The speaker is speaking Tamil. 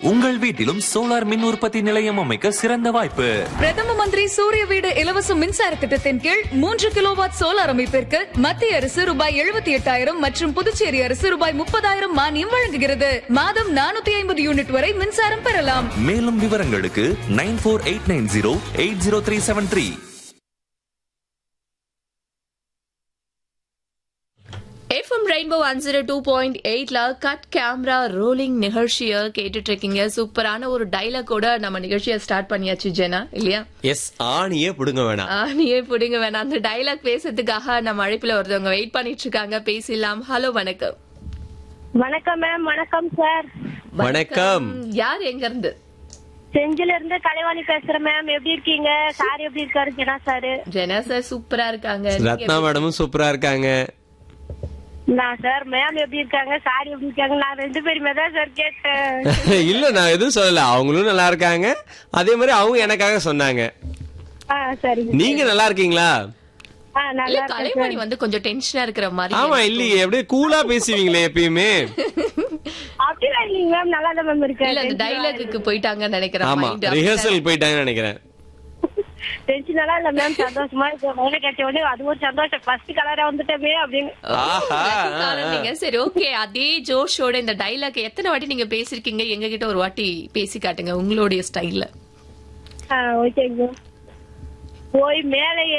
உங்கள் வீட்டிலும் சோலார் மின் உற்பத்தி நிலையம் அமைக்க சிறந்த வாய்ப்பு. பிரதம மந்திரி சூரிய வீடு இலவச மின்சார திட்டத்தின் கீழ் 3 கிலோவாட் சோலார் அமைப்பிற்கு மத்திய அரசு ரூபாய் 78,000 மற்றும் புதுச்சேரி அரசு ரூபாய் 30,000 மானியம் வழங்குகிறது. மாதம் 450 யூனிட் வரை மின்சாரம் பெறலாம். மேலும் விவரங்களுக்கு 9489080373. FM rainbow 102.8ல cut camera rolling நிகழ்ச்சியை கேட்டுட்டு இருக்கீங்க. சூப்பரான ஒரு டைலாக்கோட நம்ம நிகழ்ச்சியை ஸ்டார்ட் பண்ணியாச்சு ஜெனா, இல்லையா? எஸ், ஆணியே புடுங்க வேணாம். ஆணியே புடுங்க வேணாம். அந்த டைலாக் பேசுறதுக்காக நம்ம அழைப்புல ஒருத்தவங்க வெயிட் பண்ணிட்டு இருக்காங்க. பேசலாம். ஹலோ, வணக்கம். வணக்கம் மேம். வணக்கம் சார். வணக்கம். யார், எங்க இருந்து? செஞ்சில இருந்து கலைவாணி பேசுறேன் மேம். எப்படி இருக்கீங்க? சார் எப்படி இருக்காரு? ஜெனா சார். ஜெனா சார் சூப்பரா இருக்காங்க. ரத்னா மேடமும் சூப்பரா இருக்காங்க. நான் சார் மேம் எப்படி இருக்காங்க, சார் எப்படி இருக்காங்க, நான் 2 பேருமே தான் சார் கேட்டேன். இல்ல, நான் எதுவும் சொல்லல. அவங்களும் நல்லா இருக்காங்க. அதே மாதிரி அவங்க எனக்காக சொன்னாங்க. சரிங்க. நீங்க நல்லா இருக்கீங்களா? இல்ல, கலைவாணி வந்து கொஞ்சம் டென்ஷனா இருக்கிற மாதிரி. ஆமா, இல்லையே, அப்படியே கூலா பேசுவீங்களே எப்பயுமே. அப்படிலாம் இல்லைங்க மேம், நல்லா தான் மேம் இருக்கேன். இல்ல, அந்த டைலாக்கு போயிட்டாங்கன்னு நினைக்கிறேன். ஆமா, ரிஹர்சல் போயிட்டாங்கன்னு நினைக்கிறேன். டென்ஷனெல்லாம் இல்ல மேம், சந்தோஷமா இருக்கு. வேலை கிடைச்ச உடனே அது ஒரு சந்தோஷம். ஃபர்ஸ்ட் கலரா வந்துட்டமே அப்படின்னு. சரி, ஓகே. அதே ஜோஷோட இந்த டைலாக் எத்தனை வாட்டி நீங்க பேசிருக்கீங்க? எங்க கிட்ட ஒரு வாட்டி பேசி காட்டுங்க உங்களுடைய ஸ்டைல்ல. ஓகேங்க. போய் மேலே